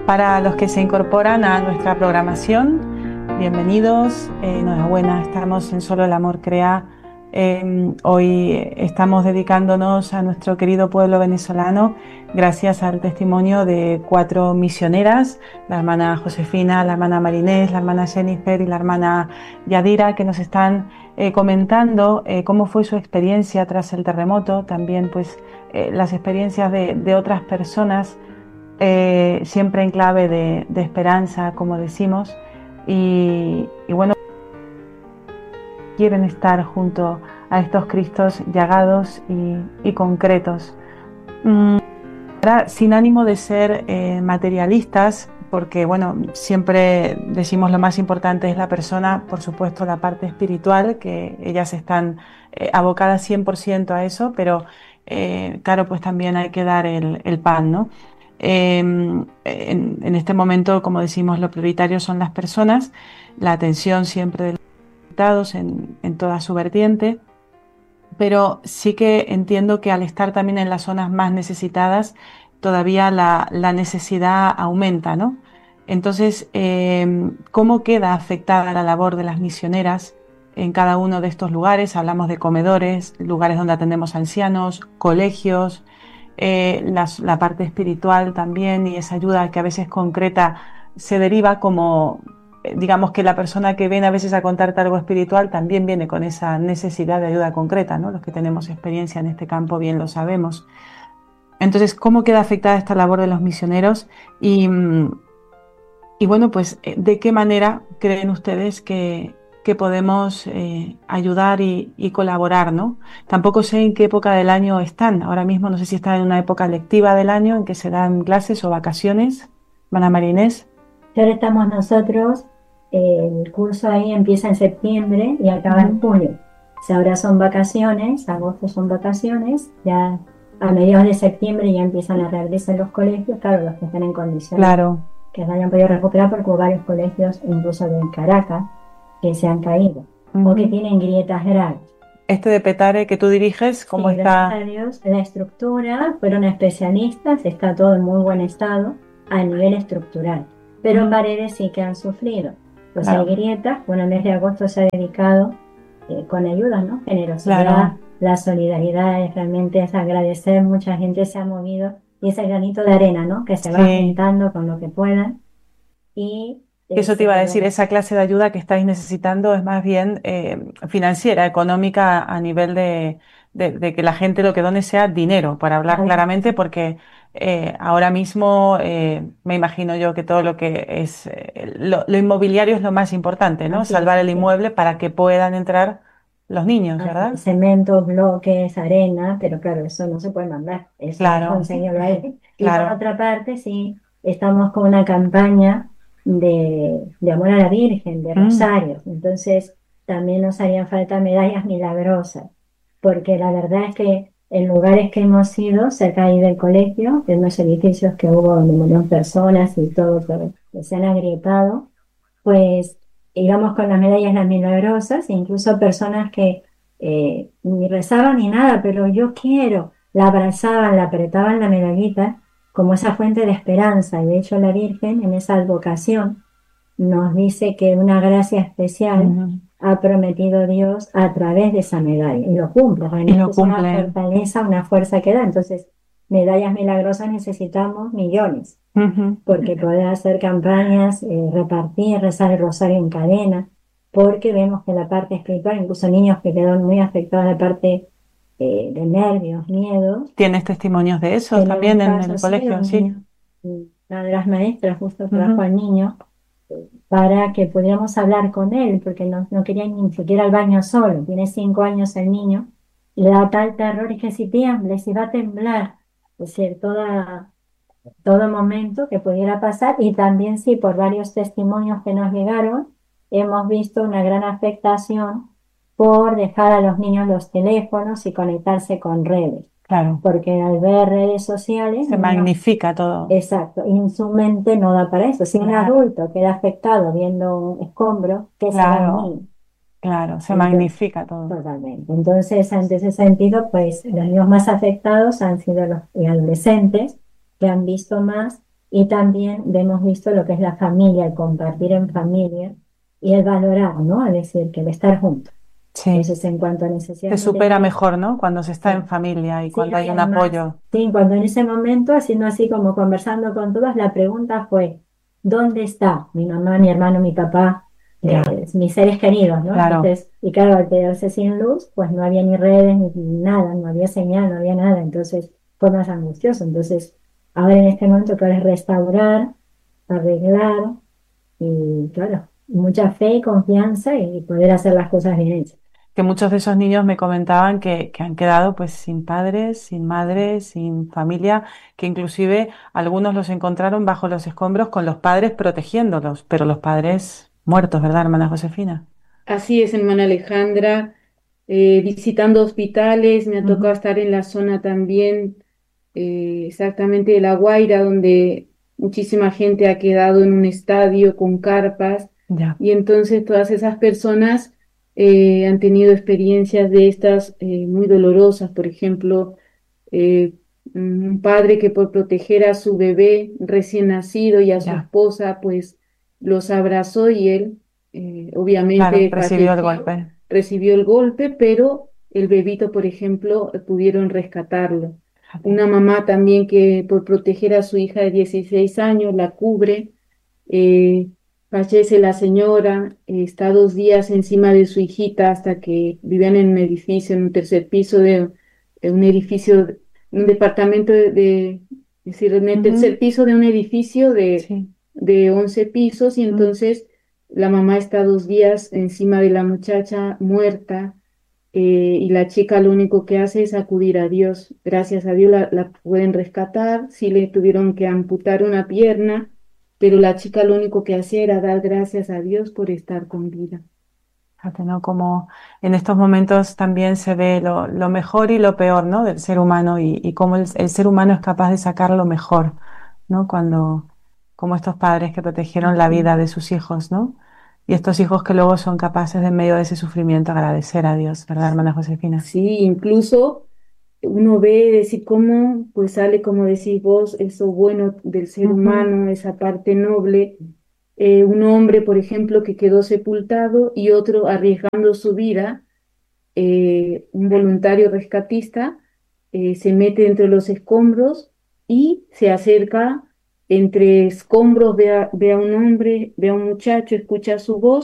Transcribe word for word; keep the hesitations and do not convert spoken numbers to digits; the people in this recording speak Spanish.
Para los que se incorporan a nuestra programación, bienvenidos, eh, enhorabuena, estamos en Solo el Amor Crea. Eh, hoy estamos dedicándonos a nuestro querido pueblo venezolano gracias al testimonio de cuatro misioneras, la hermana Josefina, la hermana Marinés, la hermana Jennifer y la hermana Yadira, que nos están eh, comentando eh, cómo fue su experiencia tras el terremoto, también pues eh, las experiencias de, de otras personas, eh, siempre en clave de, de esperanza, como decimos, y, y bueno, quieren estar junto a estos Cristos llagados y, y concretos. Mm, ahora, sin ánimo de ser eh, materialistas, porque bueno, siempre decimos lo más importante es la persona, por supuesto la parte espiritual, que ellas están eh, abocadas cien por ciento a eso, pero eh, claro, pues también hay que dar el, el pan, ¿no? Eh, en, en este momento, como decimos, lo prioritario son las personas, la atención siempre de en, en toda su vertiente, pero sí que entiendo que al estar también en las zonas más necesitadas, todavía la, la necesidad aumenta, ¿no? Entonces, eh, ¿cómo queda afectada la labor de las misioneras en cada uno de estos lugares? Hablamos de comedores, lugares donde atendemos ancianos, colegios, eh, las, la parte espiritual también, y esa ayuda que a veces concreta se deriva como, digamos que la persona que viene a veces a contarte algo espiritual también viene con esa necesidad de ayuda concreta, ¿no? Los que tenemos experiencia en este campo bien lo sabemos. Entonces, ¿cómo queda afectada esta labor de los misioneros? Y, y bueno, pues, ¿de qué manera creen ustedes que, que podemos eh, ayudar y, y colaborar, ¿no? Tampoco sé en qué época del año están. Ahora mismo no sé si están en una época lectiva del año en que se dan clases o vacaciones. Ana Marinés. Ahora estamos nosotros, eh, el curso ahí empieza en septiembre y acaba en julio. O sea, ahora son vacaciones, agosto son vacaciones, ya a mediados de septiembre ya empiezan a reabrirse los colegios, claro, los que están en condiciones, claro, que se hayan podido recuperar, porque hubo varios colegios, incluso de Caracas, que se han caído, uh-huh. o que tienen grietas graves. Este de Petare que tú diriges, ¿cómo sí, está? Gracias a Dios, la estructura, fueron especialistas, está todo en muy buen estado a nivel estructural. Pero en paredes sí que han sufrido. Pues claro. Hay grietas. Bueno, el mes de agosto se ha dedicado eh, con ayuda, ¿no? Generosidad, claro. La solidaridad es realmente es agradecer. Mucha gente se ha movido y ese granito de arena, ¿no? Que se sí. va juntando con lo que puedan. Y eso te iba a decir, esa clase de ayuda que estáis necesitando es más bien eh, financiera, económica, a nivel de, de, de que la gente lo que done sea dinero, para hablar Ay, claramente, porque eh, ahora mismo eh, me imagino yo que todo lo que es eh, lo, lo inmobiliario es lo más importante, ¿no? Así Salvar es, el inmueble sí. para que puedan entrar los niños, ¿verdad? Cemento, bloques, arena, pero claro, eso no se puede mandar, eso claro. conseguirlo ahí. Y claro. por otra parte, sí, estamos con una campaña de, de amor a la Virgen, de rosarios, mm. entonces también nos harían falta medallas milagrosas, porque la verdad es que en lugares que hemos ido, cerca ahí del colegio, en los edificios que hubo donde murieron personas y todo, todo que se han agrietado, pues íbamos con las medallas las milagrosas, e incluso personas que eh, ni rezaban ni nada, pero yo quiero, la abrazaban, la apretaban la medallita, como esa fuente de esperanza. Y de hecho la Virgen en esa advocación nos dice que una gracia especial uh-huh. ha prometido Dios a través de esa medalla, y lo cumple, y lo es cumple. Una fortaleza, una fuerza que da. Entonces, medallas milagrosas necesitamos millones, uh-huh. porque poder hacer campañas, eh, repartir, rezar el rosario en cadena, porque vemos que la parte espiritual, incluso niños que quedan muy afectados a la parte Eh, de nervios, miedos. ¿Tienes testimonios de eso también en el colegio? Sí, sí. Una de las maestras justo trajo uh-huh. al niño para que pudiéramos hablar con él, porque no, no quería ni siquiera al baño solo. Tiene cinco años el niño, y le da tal terror, y que si tiembla, si va a temblar, es decir, toda, todo momento que pudiera pasar. Y también sí, por varios testimonios que nos llegaron, hemos visto una gran afectación por dejar a los niños los teléfonos y conectarse con redes. Claro. Porque al ver redes sociales... Se magnifica todo. Exacto, y su mente no da para eso. Si claro. un adulto queda afectado viendo un escombro, ¿qué claro. será un niño? Claro, se Entonces, magnifica todo. Totalmente. Entonces, ante ese sentido, pues los niños más afectados han sido los adolescentes, que han visto más Y también hemos visto lo que es la familia, el compartir en familia y el valorar, ¿no? Es decir, que el estar juntos. Sí, Entonces, en cuanto a se necesidades supera materiales, mejor, ¿no? Cuando se está en sí. familia y Sí, cuando no, y hay un además, apoyo. sí, cuando en ese momento, haciendo así como conversando con todos, la pregunta fue, ¿dónde está mi mamá, mi hermano, mi papá, Ya, eh, mis seres queridos, ¿no? claro. Entonces, y claro, al quedarse sin luz, pues no había ni redes ni nada, no había señal, no había nada, entonces fue más angustioso. Entonces, ahora en este momento, claro, es restaurar, arreglar y, claro, mucha fe y confianza y poder hacer las cosas bien hechas. Que muchos de esos niños me comentaban que, que han quedado pues sin padres, sin madres, sin familia, que inclusive algunos los encontraron bajo los escombros con los padres protegiéndolos, pero los padres muertos, ¿verdad, hermana Josefina? Así es, hermana Alejandra, eh, visitando hospitales, me ha tocado Ujú. estar en la zona también, eh, exactamente de La Guaira, donde muchísima gente ha quedado en un estadio con carpas, Ya. y entonces todas esas personas eh, han tenido experiencias de estas eh, muy dolorosas. Por ejemplo, eh, un padre que por proteger a su bebé recién nacido y a su Ya, esposa, pues los abrazó y él eh, claro, obviamente recibió el falleció, golpe. recibió el golpe, pero el bebito, por ejemplo, eh, pudieron rescatarlo. Fíjate. Una mamá también que por proteger a su hija de dieciséis años la cubre, eh, fallece la señora, eh, está dos días encima de su hijita hasta que vivían en un edificio, en un tercer piso de, de un edificio, un departamento de, de- es decir, en el tercer Ujú. piso de un edificio de, Sí. de once pisos, y Mm. entonces la mamá está dos días encima de la muchacha muerta, eh, y la chica lo único que hace es acudir a Dios. Gracias a Dios la, la pueden rescatar, sí le tuvieron que amputar una pierna, pero la chica lo único que hacía era dar gracias a Dios por estar con vida. Fíjate, ¿no? Como en estos momentos también se ve lo, lo mejor y lo peor, ¿no? Del ser humano y, y cómo el, el ser humano es capaz de sacar lo mejor, ¿no? Cuando, como estos padres que protegieron la vida de sus hijos, ¿no? Y estos hijos que luego son capaces de en medio de ese sufrimiento agradecer a Dios, ¿verdad, hermana Josefina? Sí, incluso uno ve decir cómo pues sale, como decís vos, eso bueno del ser Ujú. humano, esa parte noble. Eh, un hombre, por ejemplo, que quedó sepultado y otro arriesgando su vida, eh, un voluntario rescatista, eh, se mete entre los escombros y se acerca entre escombros, ve a, ve a un hombre, ve a un muchacho, escucha su voz